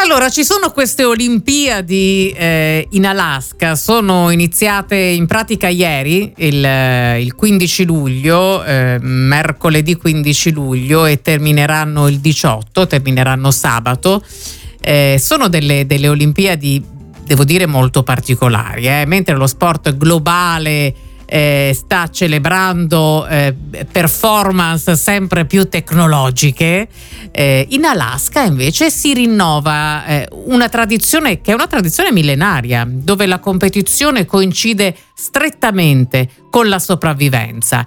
Allora, ci sono queste Olimpiadi in Alaska, sono iniziate in pratica ieri, il 15 luglio, mercoledì 15 luglio, e termineranno il 18, termineranno sabato. Sono delle Olimpiadi, devo dire, molto particolari, mentre lo sport globale sta celebrando performance sempre più tecnologiche, in Alaska invece si rinnova una tradizione che è una tradizione millenaria, dove la competizione coincide strettamente con la sopravvivenza.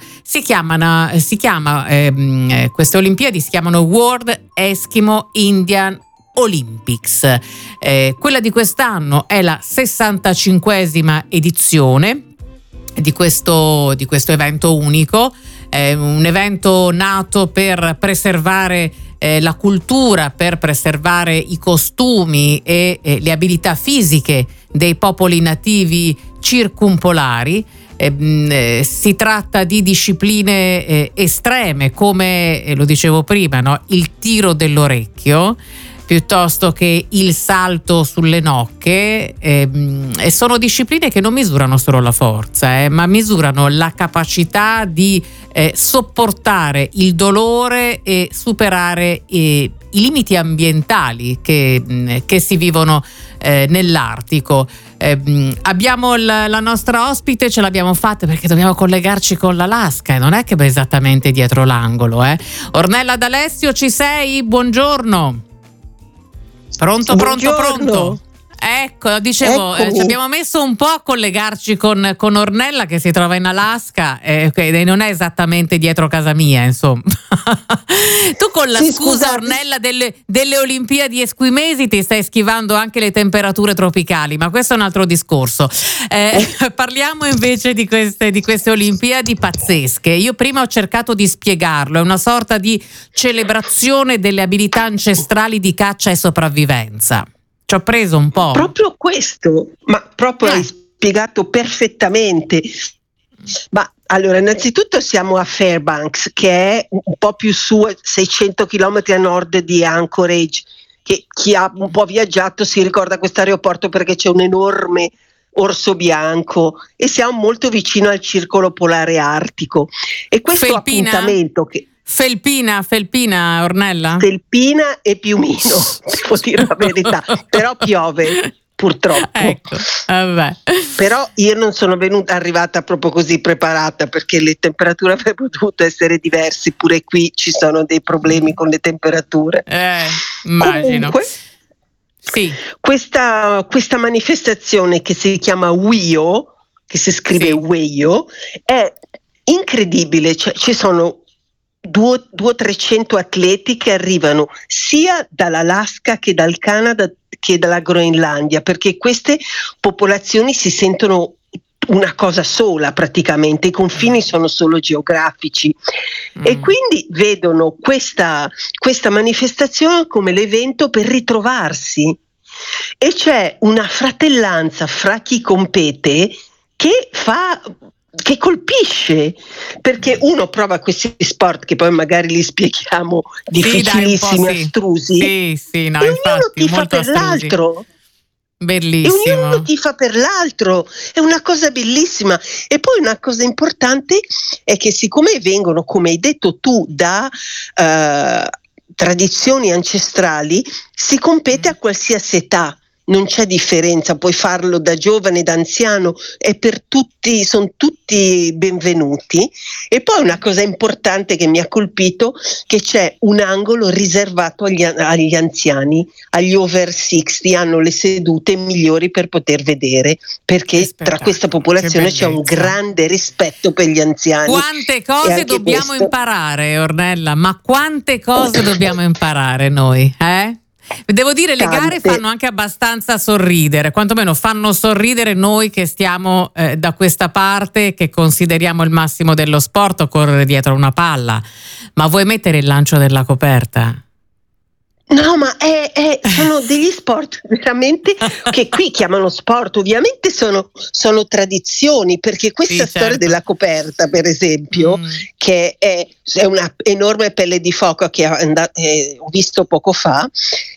Queste Olimpiadi si chiamano World Eskimo Indian Olympics. Quella di quest'anno è la 65esima edizione di questo evento unico, un evento nato per preservare la cultura, per preservare i costumi e le abilità fisiche dei popoli nativi circumpolari. Si tratta di discipline estreme, come lo dicevo prima, no? Il tiro dell'orecchio, piuttosto che il salto sulle nocche, e sono discipline che non misurano solo la forza, ma misurano la capacità di sopportare il dolore e superare i limiti ambientali che si vivono nell'Artico. Abbiamo la nostra ospite, ce l'abbiamo fatta perché dobbiamo collegarci con l'Alaska e non è che è esattamente dietro l'angolo. Ornella D'Alessio, ci sei? Buongiorno. Pronto. Ecco, dicevo, ci abbiamo messo un po' a collegarci con Ornella, che si trova in Alaska e non è esattamente dietro casa mia, insomma. Tu con la scusa, Ornella, delle Olimpiadi esquimesi ti stai schivando anche le temperature tropicali, ma questo è un altro discorso. Parliamo invece di queste Olimpiadi pazzesche. Io prima ho cercato di spiegarlo, è una sorta di celebrazione delle abilità ancestrali di caccia e sopravvivenza. Ci ho preso un po'. Proprio questo, ma proprio hai spiegato perfettamente. Ma allora, innanzitutto siamo a Fairbanks, che è un po' più su, 600 km a nord di Anchorage, che chi ha un po' viaggiato si ricorda questo aeroporto perché c'è un enorme orso bianco e siamo molto vicino al circolo polare artico. E questo appuntamento che... Felpina, Ornella? Felpina e Piumino, devo dire la verità, però piove purtroppo. Ecco, vabbè. Però io non sono arrivata proprio così preparata, perché le temperature avrebbero potuto essere diverse, pure qui ci sono dei problemi con le temperature. Immagino. Comunque, sì. Questa manifestazione che si chiama WIO, che si scrive WIO, è incredibile, cioè ci sono 200-300 atleti che arrivano sia dall'Alaska che dal Canada che dalla Groenlandia, perché queste popolazioni si sentono una cosa sola praticamente, i confini sono solo geografici e quindi vedono questa manifestazione come l'evento per ritrovarsi, e c'è una fratellanza fra chi compete che colpisce, perché uno prova questi sport che poi magari li spieghiamo difficilissimi, astrusi, e ognuno tifa per l'altro. Bellissimo. E ognuno tifa per l'altro, è una cosa bellissima. E poi una cosa importante è che siccome vengono, come hai detto tu, da tradizioni ancestrali, si compete a qualsiasi età. Non c'è differenza, puoi farlo da giovane, da anziano, è per tutti, sono tutti benvenuti. E poi una cosa importante che mi ha colpito, che c'è un angolo riservato agli anziani, agli over 60, hanno le sedute migliori per poter vedere, perché tra questa popolazione c'è un grande rispetto per gli anziani. Quante cose dobbiamo imparare, Ornella, ma quante cose dobbiamo imparare noi, Devo dire, le gare fanno anche abbastanza sorridere, quantomeno fanno sorridere noi che stiamo da questa parte, che consideriamo il massimo dello sport correre dietro una palla. Ma vuoi mettere il lancio della coperta? No, ma sono degli sport veramente che qui chiamano sport, ovviamente sono tradizioni, perché questa storia della coperta, per esempio, che è una enorme pelle di foca che ho visto poco fa,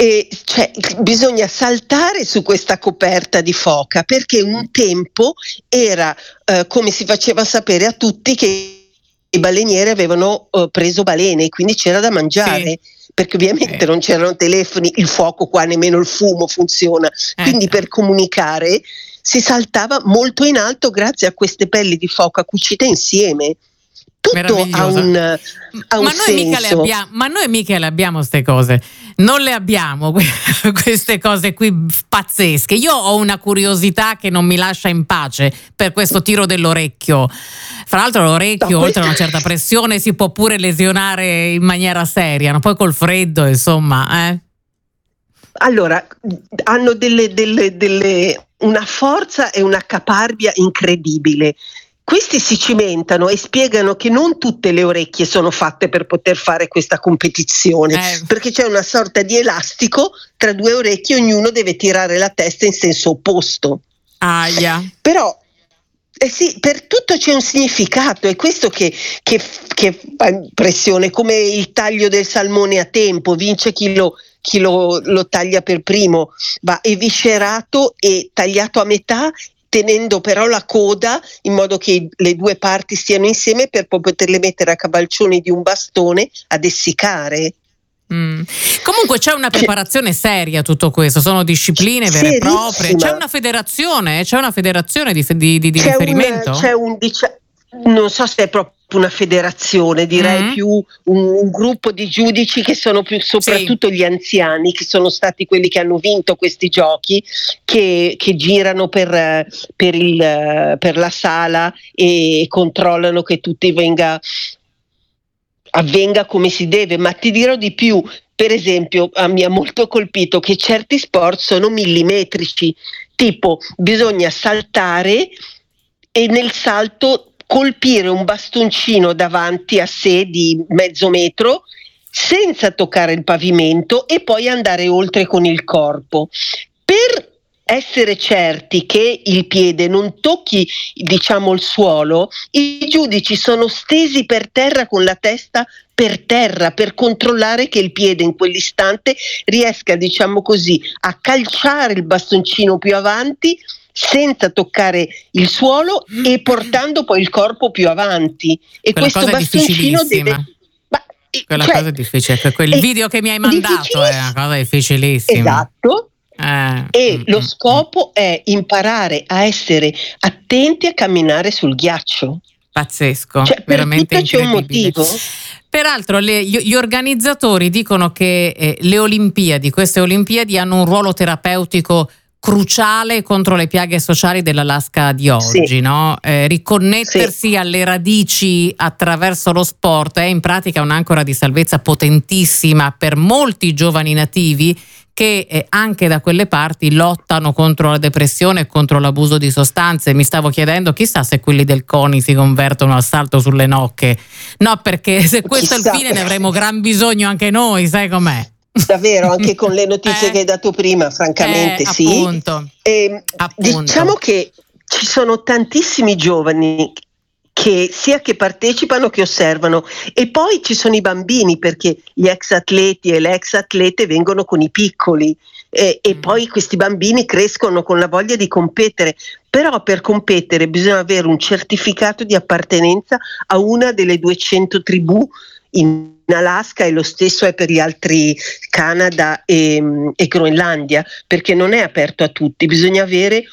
E cioè, bisogna saltare su questa coperta di foca, perché un tempo era come si faceva sapere a tutti che i balenieri avevano preso balene, quindi c'era da mangiare. Sì. Perché ovviamente non c'erano telefoni, il fuoco qua, nemmeno il fumo funziona, quindi per comunicare si saltava molto in alto grazie a queste pelli di foca cucite insieme. Tutto ha un senso. Ma noi mica le abbiamo queste cose, non le abbiamo queste cose qui pazzesche. Io ho una curiosità che non mi lascia in pace per questo tiro dell'orecchio. Fra l'altro l'orecchio, oltre a una certa pressione, si può pure lesionare in maniera seria, no? Poi col freddo, insomma. Allora, hanno una forza e una caparbia incredibile. Questi si cimentano e spiegano che non tutte le orecchie sono fatte per poter fare questa competizione, perché c'è una sorta di elastico tra due orecchie, ognuno deve tirare la testa in senso opposto. Però sì, per tutto c'è un significato, è questo che fa impressione, come il taglio del salmone a tempo, vince chi lo taglia per primo, va eviscerato e tagliato a metà, tenendo però la coda in modo che le due parti stiano insieme per poi poterle mettere a cavalcioni di un bastone ad essiccare. Comunque c'è una preparazione seria a tutto questo, sono discipline vere e proprie. C'è una federazione di riferimento? Non so se è proprio una federazione, direi più un gruppo di giudici che sono più soprattutto gli anziani, che sono stati quelli che hanno vinto questi giochi, che girano per la sala e controllano che tutto avvenga come si deve. Ma ti dirò di più, per esempio mi ha molto colpito che certi sport sono millimetrici, tipo bisogna saltare e nel salto colpire un bastoncino davanti a sé di mezzo metro senza toccare il pavimento e poi andare oltre con il corpo. Per essere certi che il piede non tocchi, diciamo, il suolo, i giudici sono stesi per terra con la testa per terra per controllare che il piede in quell'istante riesca, diciamo così, a calciare il bastoncino più avanti senza toccare il suolo e portando poi il corpo più avanti. E quella questo bastoncino deve... Quella cosa è difficile, quel video che mi hai mandato è una cosa difficilissima. Esatto. Lo scopo è imparare a essere attenti a camminare sul ghiaccio. Pazzesco, cioè, veramente per tutto c'è un motivo. Peraltro gli organizzatori dicono che queste Olimpiadi hanno un ruolo terapeutico cruciale contro le piaghe sociali dell'Alaska di oggi, no? Riconnettersi alle radici attraverso lo sport è in pratica un'ancora di salvezza potentissima per molti giovani nativi che anche da quelle parti lottano contro la depressione e contro l'abuso di sostanze. Mi stavo chiedendo, chissà se quelli del CONI si convertono al salto sulle nocche. No, perché se questo è il fine ne avremo gran bisogno anche noi, sai com'è? Davvero, anche con le notizie che hai dato prima, francamente sì. Appunto. Diciamo che ci sono tantissimi giovani che sia che partecipano che osservano, e poi ci sono i bambini, perché gli ex atleti e le ex atlete vengono con i piccoli e poi questi bambini crescono con la voglia di competere, però per competere bisogna avere un certificato di appartenenza a una delle 200 tribù in Alaska, e lo stesso è per gli altri Canada e Groenlandia, perché non è aperto a tutti, bisogna avere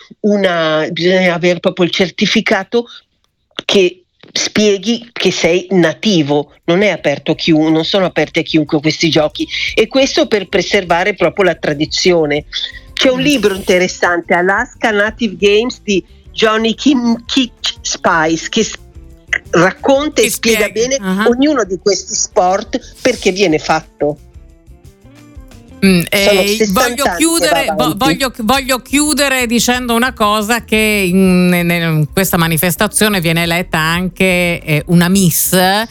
proprio il certificato che spieghi che sei nativo, non è aperto non sono aperti a chiunque questi giochi, e questo per preservare proprio la tradizione. C'è un libro interessante, Alaska Native Games, di Johnny Kitch Spice, che racconta e spiega bene ognuno di questi sport perché viene fatto. Voglio chiudere dicendo una cosa, che in questa manifestazione viene eletta anche una Miss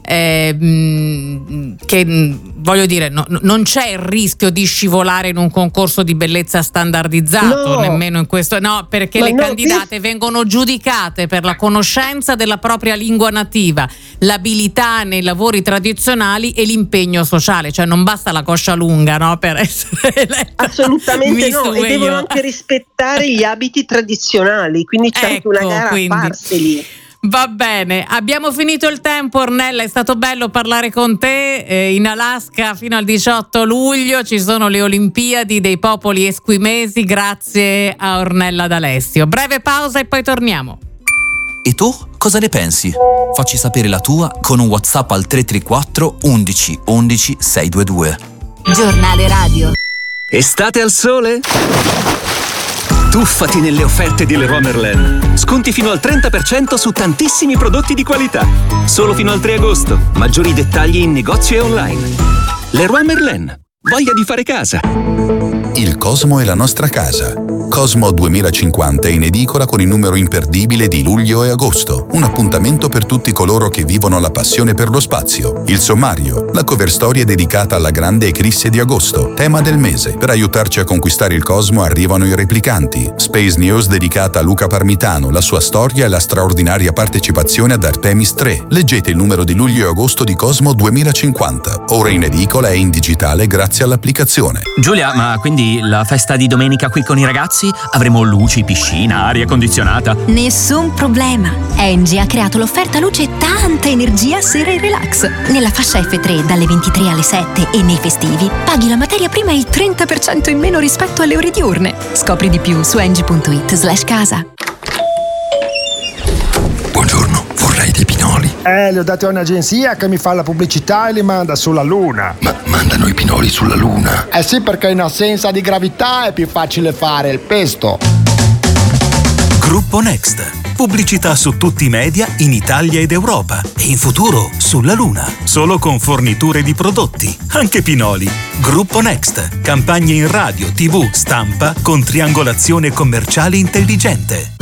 che voglio dire, non c'è il rischio di scivolare in un concorso di bellezza standardizzato, nemmeno in questo, no, perché le candidate vengono giudicate per la conoscenza della propria lingua nativa, l'abilità nei lavori tradizionali e l'impegno sociale, cioè non basta la coscia lunga, no, per essere eletta. Assolutamente no, e devono anche rispettare gli abiti tradizionali, quindi c'è anche una gara a farseli. Va bene, abbiamo finito il tempo. Ornella, è stato bello parlare con te. In Alaska fino al 18 luglio ci sono le Olimpiadi dei popoli esquimesi, grazie a Ornella D'Alessio. Breve pausa e poi torniamo. E tu cosa ne pensi? Facci sapere la tua con un WhatsApp al 334 11 11 622. Giornale radio. Estate al sole? Tuffati nelle offerte di Leroy Merlin. Sconti fino al 30% su tantissimi prodotti di qualità. Solo fino al 3 agosto. Maggiori dettagli in negozio e online. Leroy Merlin. Voglia di fare casa. Il Cosmo è la nostra casa. Cosmo 2050 è in edicola con il numero imperdibile di luglio e agosto. Un appuntamento per tutti coloro che vivono la passione per lo spazio. Il sommario, la cover story è dedicata alla grande eclisse di agosto, tema del mese. Per aiutarci a conquistare il Cosmo arrivano i replicanti. Space News dedicata a Luca Parmitano, la sua storia e la straordinaria partecipazione ad Artemis 3. Leggete il numero di luglio e agosto di Cosmo 2050. Ora in edicola e in digitale grazie all'applicazione. Giulia, ma quindi la festa di domenica qui con i ragazzi? Avremo luci, piscina, aria condizionata? Nessun problema. Engie ha creato l'offerta luce e tanta energia sera e relax. Nella fascia F3 dalle 23 alle 7 e nei festivi paghi la materia prima il 30% in meno rispetto alle ore diurne. Scopri di più su engie.it/casa. Buongiorno, vorrei dei pinoli. Li ho dati a un'agenzia che mi fa la pubblicità e li manda sulla Luna. Ma mandano i pinoli sulla Luna? Eh sì, perché in assenza di gravità è più facile fare il pesto. Gruppo Next. Pubblicità su tutti i media in Italia ed Europa. E in futuro sulla Luna. Solo con forniture di prodotti, anche pinoli. Gruppo Next. Campagne in radio, TV, stampa con triangolazione commerciale intelligente.